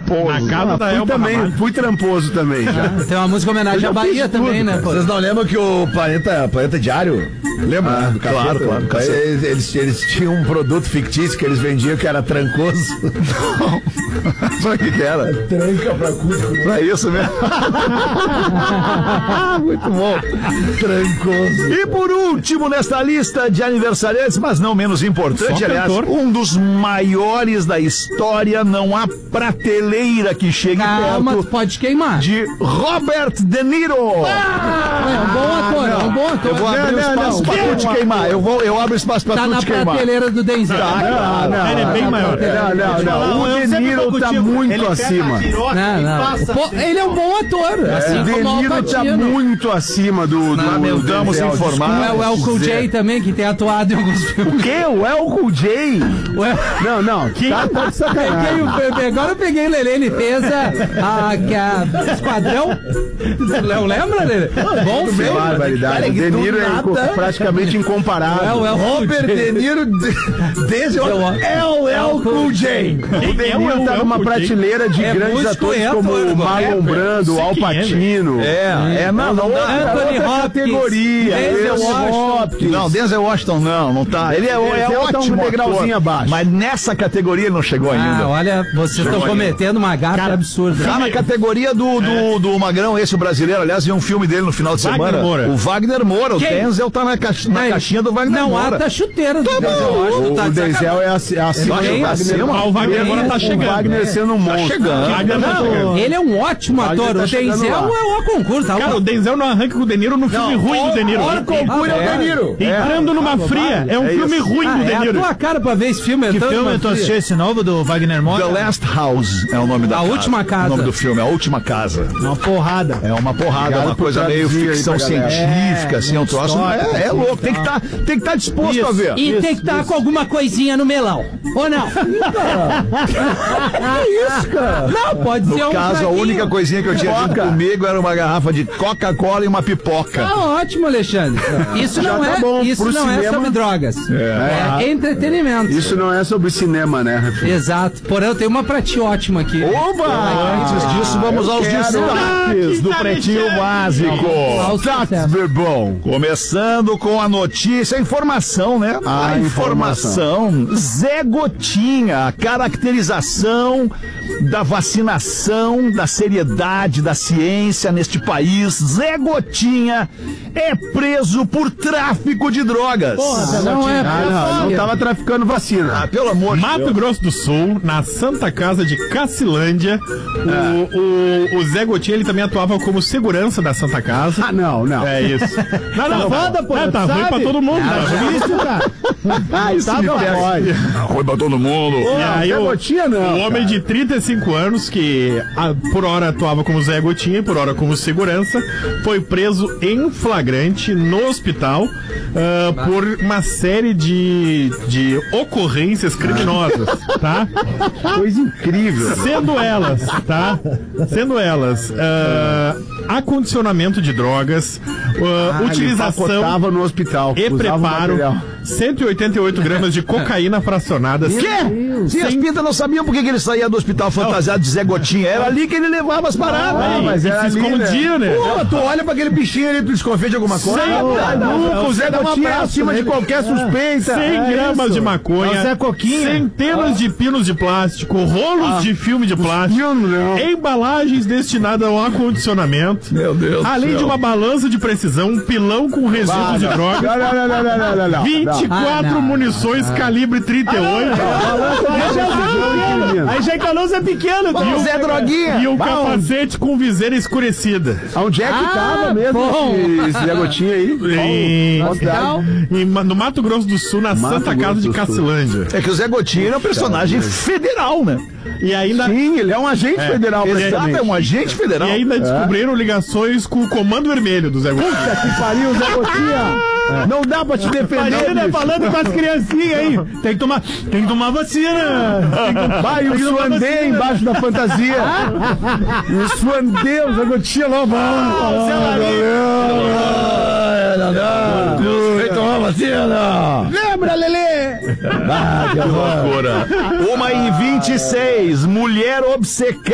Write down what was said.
Na casa da Elba também, fui tramposo também já. Tem uma música em homenagem à Bahia também, né? Pô? Vocês não lembram que o Planeta Diário? Lembra? Do claro. Eles tinham um produto fictício que eles vendiam que era trancoso. Sabe o que era? Tranca pra Cusco. Pra isso mesmo. Muito bom. Trancoso. E por último, nesta lista de aniversariantes, mas não menos importante, Só aliás, cantor. um dos maiores da história, não há prateleira que chegue Calma, tu perto pode queimar. de Robert De Niro. É um bom ator, é um bom ator. Eu vou abrir espaço pra tu te queimar. Eu abro espaço pra Tá tu na te queimar. prateleira do Denzel. Ele é bem maior. Não. O De Niro tá muito acima. Não. Pô, ele é um bom ator. Assim O De como o Niro tá Al Pacino. muito acima do Lamentamos Denzel. informar. O El Cool J também, que tem atuado em alguns filmes. Que? O El Cool J? Não. Tá de sacanagem. Agora eu peguei o Lelê, ele fez a Esquadrão. Não lembra, Lelê? Bom filme. Barbaridade. O De Niro é praticamente incomparável. Robert De Niro é o El Cool J. O De Niro tá numa prateleira de grandes músico, atores como o Marlon Brando, o Al Pacino. Não dá. Anthony outra Hopkins, categoria. Denzel Washington. Não, Denzel Washington não tá. Ele é Denzel tá um ótimo degrauzinho ator, abaixo. mas nessa categoria ele não chegou ainda. Olha, vocês estão cometendo uma gafe absurda. Tá na categoria do Magrão, esse o brasileiro. Aliás, vi um filme dele no final de Wagner semana. Moura. O Wagner Moura. O Quem? Denzel tá na caixinha do Wagner Não, Moura. tá chuteira do Denzel Washington. O Denzel é acima Bem do acima. O Wagner agora tá O chegando. Wagner sendo um monstro. chegando. Ele é um ótimo Wagner ator. tá O chegando Denzel lá. é o concurso. Tá? Cara, o Denzel não arranca com o De Niro no filme ruim do De Niro. Olha o concurso é o De Niro. Entrando numa fria, é um filme ruim do É De a Niro. tua cara pra ver esse filme. Que filme tu assistiu esse novo do Wagner Moura? The Last House é o nome da A casa. Última Casa. O nome do filme, A Última Casa. Uma porrada. É uma porrada, Obrigado uma por coisa meio traduzir aí ficção pra galera. científica, assim, um troço. É louco, tem que estar disposto a ver. E tem que estar com alguma coisinha no melão. Ou não? Isso, cara. Não, pode ser No um caso, a fraguinho. única coisinha que eu tinha tido comigo era uma garrafa de Coca-Cola e uma pipoca. Tá ótimo, Alexandre. Isso Já não tá é, bom isso pro não é cinema. sobre drogas. É entretenimento. Isso não é sobre cinema, né, Rafinha? Exato. Porém, eu tenho uma pra ti ótima aqui. Antes disso, vamos aos destaques do Pretinho Básico. Tá ver bom. Começando com a notícia, a informação, né? A informação. Zé Gotinha, a caracterização da vacinação, da seriedade da ciência neste país. Zé Gotinha é preso por tráfico de drogas. Não é. Não tava traficando vacina. Ah, pelo amor de Mato Deus. Grosso do Sul, na Santa Casa de Cacilândia, o Zé Gotinha, ele também atuava como segurança da Santa Casa. Ah, não. É isso. Não, foda, pô, tá ruim sabe? pra todo mundo. Isso, cara. Isso Tá me bom. pode. Foi pra todo mundo. E aí Zé Gotinha não, o homem cara. de 35 anos, que por hora atuava como Zé Gotinha e por hora como segurança, foi preso em flagrante no hospital por uma série de ocorrências criminosas, tá? Coisa incrível. Sendo elas, acondicionamento de drogas, utilização Tava no hospital. e usava o preparo, material. 188 gramas de cocaína fracionada. Quê? Se as pintas não sabiam por que ele saía do hospital fantasiado de Zé Gotinha. Era ali que ele levava as paradas. mas E era se ali, escondia, né? Pô, tu olha pra aquele bichinho ali, tu desconfia de alguma coisa? O Zé Gotinha é acima de qualquer suspeita. 100 gramas de É o maconha, Zé Coquinha. centenas de pinos de plástico, rolos de filme de plástico, não. embalagens destinadas ao acondicionamento, Meu Deus do além céu. de uma balança de precisão, um pilão com resíduos de droga, Não. 24 munições calibre 38 Aí já que a luz é pequena, Ô, Zé Droguinha. e um capacete com viseira escurecida. Onde é que tava mesmo esse Zé Gotinha aí? No Mato Grosso do Sul, na Santa Casa de Cacilândia. É que o Zé Gotinha é um personagem federal, né? E ainda Sim, ele é um agente federal, Exato, é praticamente. um agente federal. E ainda descobriram ligações com o Comando Vermelho do Zé Gotinha. Puta que pariu, Zé Gotinha. Não dá pra te defender, Imagina bicho. falando com as criancinhas aí. Tem que tomar vacina. Vai, o Suandê embaixo da fantasia. O Suandê, o Zé Gotinha lá, Vem tomar vacina! Lembra, Lelê? Que loucura. 1h26, mulher obcecada.